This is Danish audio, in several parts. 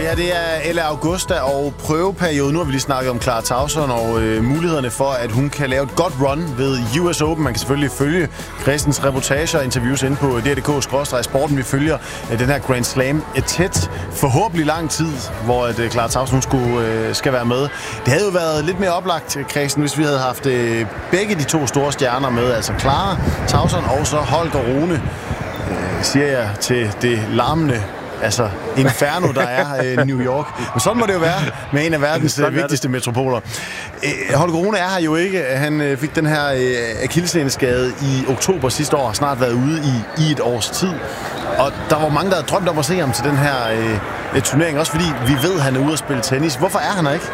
her, det er Ella Augusta og prøveperiode. Nu har vi lige snakket om Clara Tauson og mulighederne for, at hun kan lave et godt run ved US Open. Man kan selvfølgelig følge Christens reportager og interviews inde på drdk/sporten. Vi følger den her Grand Slam tæt, forhåbentlig lang tid, hvor Clara Tauson skal være med. Det havde jo været lidt mere oplagt, Christen, hvis vi havde haft begge de to store stjerner med, altså Clara Tauson og så Holger Rune, siger jeg til det larmende inferno, der er New York. Men sådan må det jo være med en af verdens vigtigste metropoler. Holger Rune er her jo ikke. Han fik den her akillesseneskade i oktober sidste år, og snart været ude i et års tid. Og der var mange, der havde drømt om at se ham til den her turnering, også fordi vi ved, at han er ude at spille tennis. Hvorfor er han her ikke?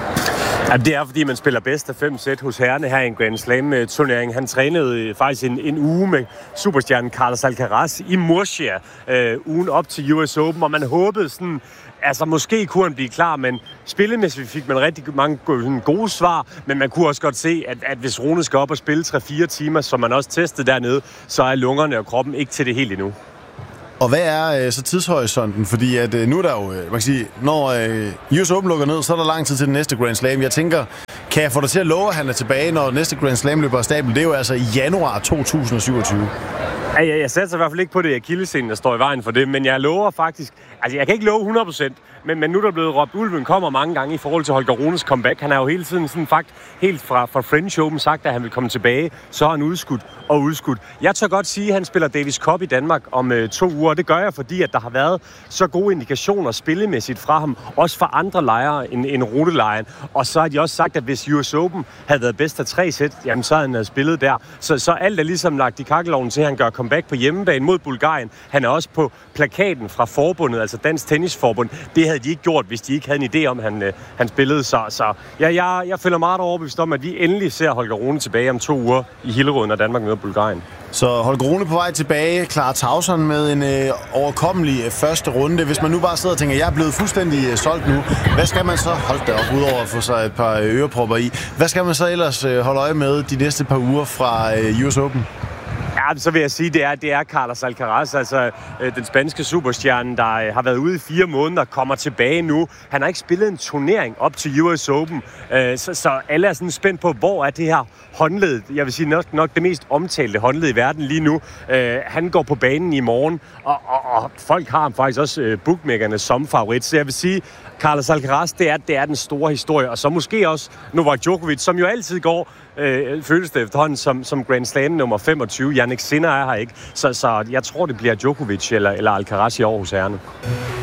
Jamen, det er, fordi man spiller bedst af 5 sæt hos herrerne her i en Grand Slam-turnering. Han trænede faktisk en uge med superstjernen Carlos Alcaraz i Murcia ugen op til US Open, og man håbede sådan, måske kunne han blive klar, men spillemæssigt fik man rigtig mange gode svar, men man kunne også godt se, at hvis Rune skal op og spille 3-4 timer, som man også testede dernede, så er lungerne og kroppen ikke til det helt endnu. Og hvad er så tidshorisonten? Fordi at nu er der jo, man kan sige, når US Open lukker ned, så er der lang tid til den næste Grand Slam. Jeg tænker, kan jeg få dig til at love, at han er tilbage, når næste Grand Slam løber af stabel? Det er jo altså i januar 2027. Jeg satser i hvert fald ikke på det akillessenen, der står i vejen for det, men jeg lover faktisk, jeg kan ikke love 100%, men nu er der blevet råbt, ulven kommer mange gange i forhold til Holger Runes comeback. Han har jo hele tiden helt fra French Open sagt, at han vil komme tilbage, så er han udskudt. Jeg tør godt sige, at han spiller Davis Cup i Danmark om 2 uger. Det gør jeg, fordi at der har været så gode indikationer spillemæssigt fra ham, også fra andre lejre end rutelejen. Og så har de også sagt, at hvis US Open havde været bedst af 3 sæt, jamen så havde han spillet der. Så alt er ligesom lagt i kakkelovnen til, at han gør comeback på hjemmebane mod Bulgarien. Han er også på plakaten fra forbundet, altså Dansk Tennisforbund. Det havde de ikke gjort, hvis de ikke havde en idé om, han spillede. Så jeg føler meget overbevist om, at vi endelig ser Holger Rune tilbage om 2 uger i Hillerød, når Danmark møder Bulgarien. Så Holger Rune på vej tilbage, Clara Tauson med en overkommelig første runde. Hvis man nu bare sidder og tænker, jeg er blevet fuldstændig solgt nu, hvad skal man så holde det op, udover at få sig et par ørepropper i? Hvad skal man så ellers holde øje med de næste par uger fra US Open? Ja, så vil jeg sige, det er Carlos Alcaraz, altså den spanske superstjerne, der har været ude i 4 måneder, kommer tilbage nu. Han har ikke spillet en turnering op til US Open, så alle er sådan spændt på, hvor er det her håndled. Jeg vil sige nok det mest omtalte håndled i verden lige nu. Han går på banen i morgen, og folk har ham faktisk også bookmakerne som favorit. Så jeg vil sige, Carlos Alcaraz, det er den store historie, og så måske også Novak Djokovic, som jo altid går, føles det efterhånden som Grand Slam nummer 25. Jannik Sinner er her ikke, så jeg tror, det bliver Djokovic eller Alcaraz i år hos herrerne.